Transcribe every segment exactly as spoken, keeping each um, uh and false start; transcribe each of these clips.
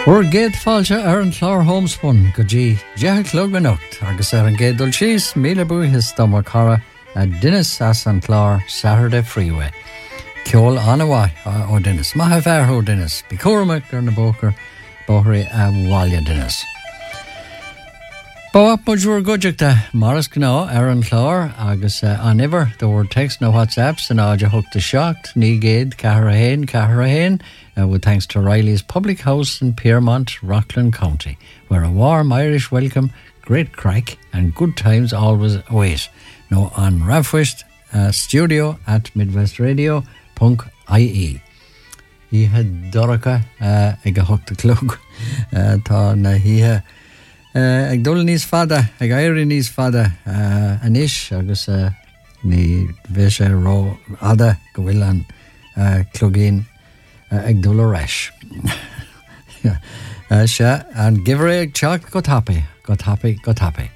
Or géad fáilte ar an chlár homespun go dtí deich clog anocht agus ar an géad dul síos míle buíthas dá cara a dunas as an chlár Saturday Freeway. Ceol anna bhaid ó dunas. Maithe bhearthó dunas. Bí cuairmach ar na bócar bóthraí a bháile dunas. Bá muidúir goideachta maras gná ar an chlár agus uh, an iver dóir text no WhatsApp san áide thugta seacht ní géad cahar a hain cahar a hain uh, with thanks to Riley's Public House in Piermont, Rockland County, where a warm Irish welcome, great crack and good times always await. No on Rafwist uh, studio at midwest radio dot I E. He had Dorica uh, ag a thugta clog uh, tá na hithe Uh, ag dul níos fada, ag éirí níos fada uh, anis agus uh, ní bhí sé ró ada go bhfuil an uh, clogín uh, ag dul a reis. uh, se an gifre ag teach go tapaí, go tapaí, go tapaí.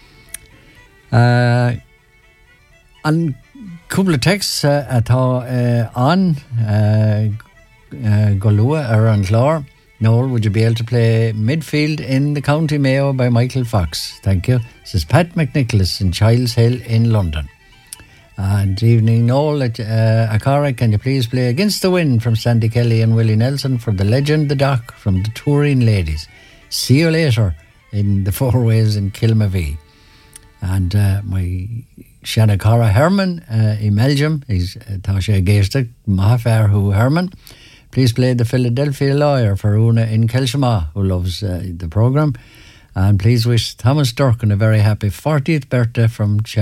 Uh, an cúpla text uh, atá uh, an uh, uh, go lua ar an chlár. Noel, would you be able to play midfield in the County Mayo by Michael Fox? Thank you. This is Pat McNicholas in Childs Hill in London. And evening, Noel, at uh, Akara, can you please play Against the Wind from Sandy Kelly and Willie Nelson for the legend, the Doc, from the Touring Ladies. See you later in the Four Ways in Kilmavee. And uh, my Shanna Cara Herman uh, in Belgium, he's Tasha Geistig, Mahafer who Herman. Please play the Philadelphia Lawyer for Una in Kelshama, who loves uh, the programme. And please wish Thomas Durkin a very happy fortieth birthday from